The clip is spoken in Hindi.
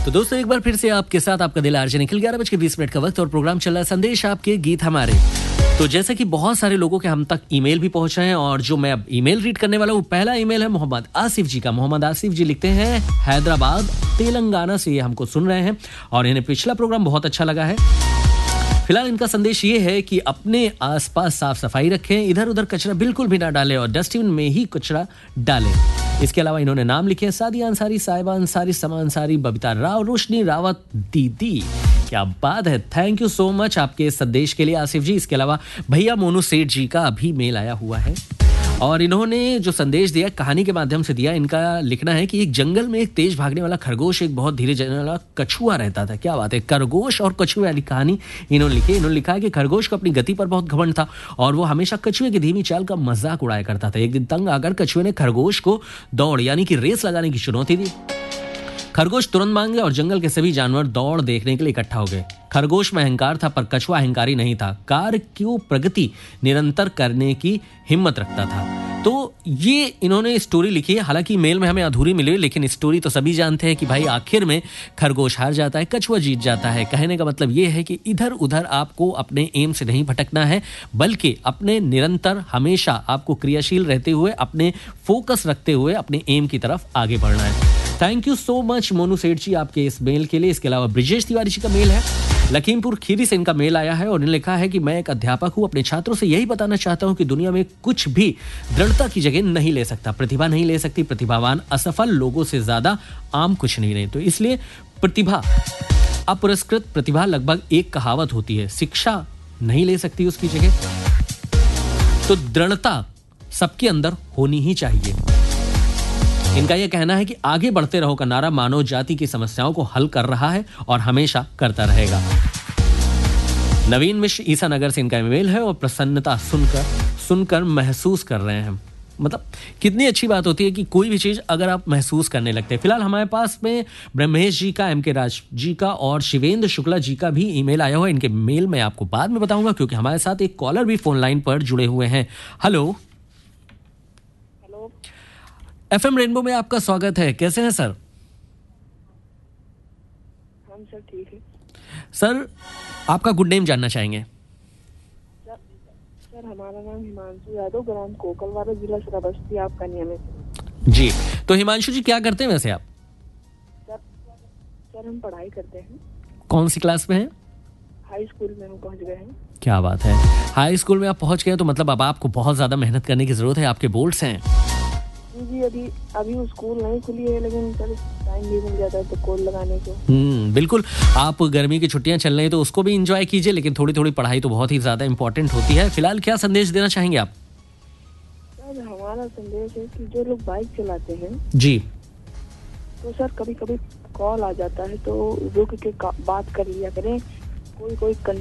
तो दोस्तों एक बार फिर से आपके साथ आपका दिल आरजे निखिल 11:20 का वक्त और प्रोग्राम चल रहा है संदेश आपके गीत हमारे। तो जैसे कि बहुत सारे लोगों के हम तक ईमेल भी पहुंच रहे हैं और जो मैं अब ईमेल रीड करने वाला हूँ, पहला ईमेल है मोहम्मद आसिफ जी का। मोहम्मद आसिफ जी लिखते हैं हैदराबाद तेलंगाना से ये हमको सुन रहे हैं और इन्हें पिछला प्रोग्राम बहुत अच्छा लगा है। फिलहाल इनका संदेश ये है कि अपने आसपास साफ सफाई रखें, इधर उधर कचरा बिल्कुल भी ना डालें और डस्टबिन में ही कचरा डालें। इसके अलावा इन्होंने नाम लिखे हैं सादिया अंसारी, साहिबा अंसारी, समा अंसारी, बबीता राव, रोशनी रावत दीदी। क्या बात है, थैंक यू सो मच आपके संदेश के लिए आसिफ जी। इसके अलावा भैया मोनू सेठ जी का भी मेल आया हुआ है और इन्होंने जो संदेश दिया कहानी के माध्यम से दिया। इनका लिखना है कि एक जंगल में एक तेज भागने वाला खरगोश एक बहुत धीरे चलने वाला कछुआ रहता था। क्या बात है, खरगोश और कछुए वाली कहानी इन्होंने लिखी। इन्होंने लिखा है कि खरगोश को अपनी गति पर बहुत घमंड था और वो हमेशा कछुए की धीमी चाल का मजाक उड़ाया करता था। एक दिन तंग आकर कछुए ने खरगोश को दौड़ यानी कि रेस लगाने की चुनौती दी। खरगोश तुरंत मान गया और जंगल के सभी जानवर दौड़ देखने के लिए इकट्ठा हो गए। खरगोश में अहंकार था पर कछुआ अहंकारी नहीं था। कार्य की प्रगति निरंतर करने की हिम्मत रखता था। तो ये इन्होंने स्टोरी लिखी है। हालांकि मेल में हमें अधूरी मिली, लेकिन स्टोरी तो सभी जानते हैं कि भाई आखिर में खरगोश हार जाता है, कछुआ जीत जाता है। कहने का मतलब ये है कि इधर उधर आपको अपने एम से नहीं भटकना है, बल्कि अपने निरंतर हमेशा आपको क्रियाशील रहते हुए, अपने फोकस रखते हुए अपने एम की तरफ आगे बढ़ना है। Thank you so much Monu सेठ जी आपके इस मेल के लिए। इसके अलावा ब्रिजेश तिवारी जी का मेल है, लखीमपुर खीरी से इनका मेल आया है और इन्होंने लिखा है कि मैं एक अध्यापक हूं, अपने छात्रों से यही बताना चाहता हूं कि दुनिया में कुछ भी दृढ़ता की जगह नहीं ले सकता, प्रतिभा नहीं ले सकती। प्रतिभावान असफल लोगों से ज्यादा आम कुछ नहीं रहे। तो इसलिए प्रतिभा, अपुरस्कृत प्रतिभा लगभग एक कहावत होती है, शिक्षा नहीं ले सकती उसकी जगह। तो दृढ़ता सबके अंदर होनी ही चाहिए। इनका यह कहना है कि आगे बढ़ते रहो का नारा मानव जाति की समस्याओं को हल कर रहा है और हमेशा करता रहेगा। नवीन मिश्र ईसानगर से इनका ईमेल है और प्रसन्नता सुनकर महसूस कर रहे हैं। मतलब कितनी अच्छी बात होती है कि कोई भी चीज अगर आप महसूस करने लगते हैं। फिलहाल हमारे पास में ब्रह्मेश जी का, एम.के. राज जी का और शिवेंद्र शुक्ला जी का भी ईमेल आया हुआ है। इनके मेल मैं आपको बाद में बताऊंगा क्योंकि हमारे साथ एक कॉलर भी फोन लाइन पर जुड़े हुए हैं। हेलो एफएम रेनबो में आपका स्वागत है। कैसे हैं सर? हम सर ठीक है। सर आपका गुड नेम जानना चाहेंगे। सर हमारा नाम हिमांशु यादव, ग्राम कोकलवाड़ा, जिला श्रावस्ती, आपका नियम है जी। तो हिमांशु जी क्या करते हैं वैसे आप? सर हम पढ़ाई करते हैं। कौन सी क्लास में हैं? हाई स्कूल में हम पहुंच गए हैं। क्या बात है, हाई स्कूल में आप पहुंच गए तो मतलब अब आपको बहुत ज्यादा मेहनत करने की जरूरत है। आपके बोर्ड्स हैं? जी अभी स्कूल नहीं खुली है, लेकिन सर टाइम भी मिल जाता है तो कॉल लगाने को। बिल्कुल, आप गर्मी की छुट्टियां चल रही हैं तो उसको भी एंजॉय कीजिए, लेकिन थोड़ी थोड़ी पढ़ाई तो बहुत ही ज्यादा इंपॉर्टेंट होती है। फिलहाल क्या संदेश देना चाहेंगे आप? सर हमारा संदेश है कि जो लोग बाइक चलाते हैं जी, तो सर कभी कभी कॉल आ जाता है तो रुक के बात कर लिया करें। कोई